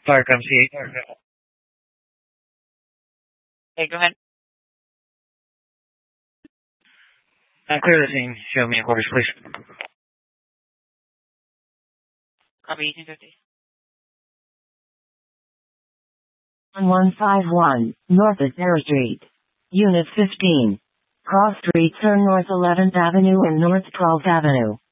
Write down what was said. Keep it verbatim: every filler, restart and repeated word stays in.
Farcom C. Okay, go ahead. Uh, clear the scene. Show me your quarters, please. Copy eighteen fifty. one five one, North Azera Street. Unit fifteen. Cross Streets are North eleventh Avenue and North twelfth Avenue.